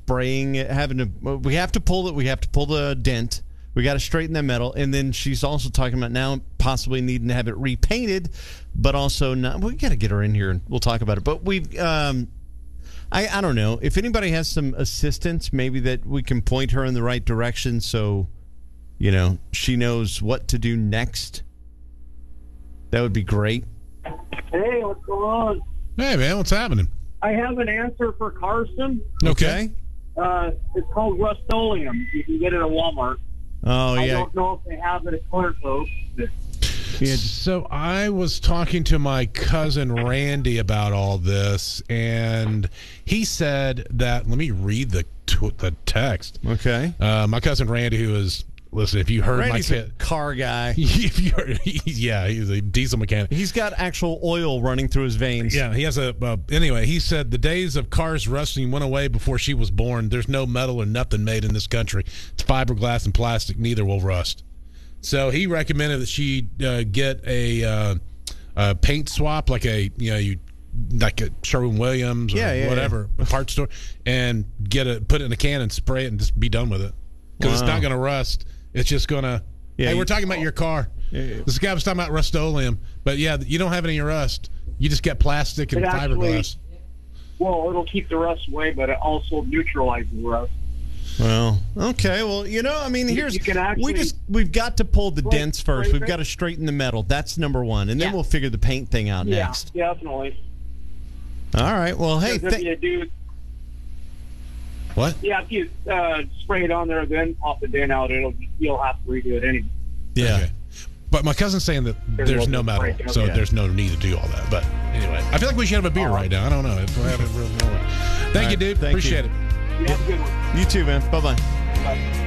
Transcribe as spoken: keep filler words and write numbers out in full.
spraying it, having to. We have to pull it. We have to pull the dent. We got to straighten that metal, and then she's also talking about now possibly needing to have it repainted, but also not. We got to get her in here and we'll talk about it. But we've. Um, I, I don't know if anybody has some assistance, maybe that we can point her in the right direction, so you know she knows what to do next. That would be great. Hey, what's going on? Hey, man, what's happening? I have an answer for Carson. Okay. Uh, it's called Rust-Oleum. You can get it at Walmart. Oh, yeah. I don't know if they have it at Clear Coat. Yeah, so I was talking to my cousin Randy about all this, and he said that. Let me read the t- the text. Okay. Uh, my cousin Randy, who is listen, if you heard Randy's my a kid, car guy. if you heard, he, yeah, he's a diesel mechanic. He's got actual oil running through his veins. Yeah, he has a. Uh, anyway, he said the days of cars rusting went away before she was born. There's no metal or nothing made in this country. It's fiberglass and plastic. Neither will rust. So he recommended that she uh, get a, uh, a paint swap, like a you know you like a Sherwin-Williams or yeah, yeah, whatever yeah. a parts store, and get it, put it in a can and spray it and just be done with it because Wow. it's not going to rust. It's just going to. Yeah, hey, you, we're talking about your car. Yeah, yeah. This guy was talking about Rust-Oleum, but yeah, you don't have any rust. You just get plastic and It actually- fiberglass. Well, it'll keep the rust away, but it also neutralizes rust. Well, okay. Well, you know, I mean, You- here's you can actually- we just we've got to pull the Wait, dents first. wait, We've wait. got to straighten the metal. That's number one, and then Yeah. we'll figure the paint thing out Yeah, next. definitely. All right. Well, hey, Because if th- you do, What? yeah, if you uh, spray it on there, then pop the dent out, it'll you'll have to redo it anyway. yeah. Okay. But my cousin's saying that There's there's no no metal, break, so okay. there's no need to do all that. But anyway, I feel like we should have a beer All right right. now. I don't know. If we have a real- Thank All you, right, dude. thank Appreciate you. it. You have a good one. You too, man. Bye bye. Bye.